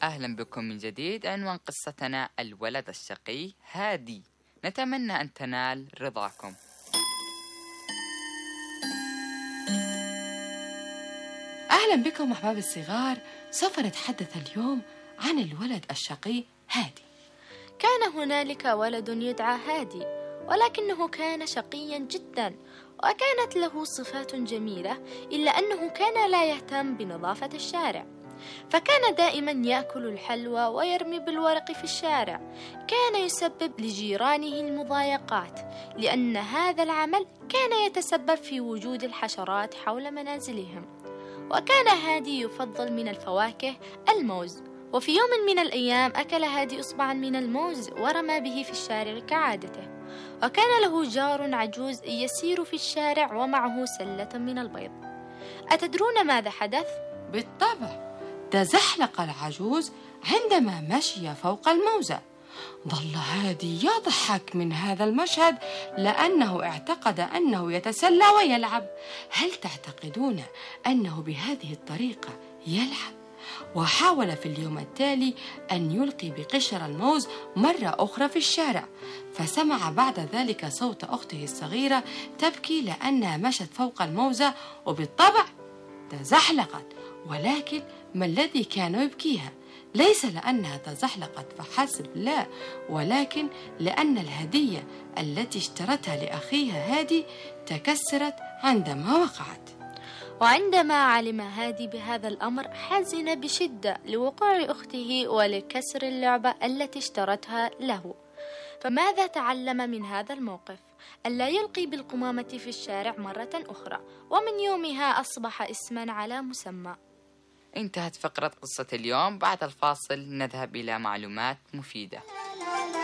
أهلا بكم من جديد. عنوان قصتنا الولد الشقي هادي. نتمنى أن تنال رضاكم. أهلا بكم أحباب الصغار. سوف نتحدث اليوم عن الولد الشقي هادي. كان هنالك ولد يدعى هادي، ولكنه كان شقيا جدا، وكانت له صفات جميلة، إلا أنه كان لا يهتم بنظافة الشارع، فكان دائما يأكل الحلوى ويرمي بالورق في الشارع. كان يسبب لجيرانه المضايقات، لأن هذا العمل كان يتسبب في وجود الحشرات حول منازلهم. وكان هادي يفضل من الفواكه الموز، وفي يوم من الأيام أكل هادي إصبعا من الموز ورمى به في الشارع كعادته. وكان له جار عجوز يسير في الشارع ومعه سلة من البيض. أتدرون ماذا حدث؟ بالطبع تزحلق العجوز عندما مشي فوق الموزة. ظل هادي يضحك من هذا المشهد لأنه اعتقد أنه يتسلى ويلعب. هل تعتقدون أنه بهذه الطريقة يلعب؟ وحاول في اليوم التالي أن يلقي بقشر الموز مرة أخرى في الشارع، فسمع بعد ذلك صوت أخته الصغيرة تبكي لأنها مشت فوق الموزة، وبالطبع تزحلقت. ولكن ما الذي كان يبكيها؟ ليس لأنها تزحلقت فحسب، لا، ولكن لأن الهدية التي اشترتها لأخيها هادي تكسرت عندما وقعت. وعندما علم هادي بهذا الأمر حزن بشدة لوقوع أخته ولكسر اللعبة التي اشترتها له. فماذا تعلم من هذا الموقف؟ ألا يلقي بالقمامة في الشارع مرة أخرى، ومن يومها أصبح اسما على مسمى. انتهت فقرة قصة اليوم. بعد الفاصل نذهب إلى معلومات مفيدة.